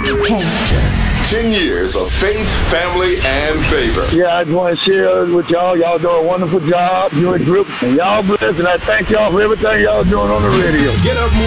10 years of faith, family, and favor. Yeah, I just want to share with y'all. Y'all do a wonderful job. You and Group, and y'all blessed, and I thank y'all for everything y'all doing on the radio. Get up.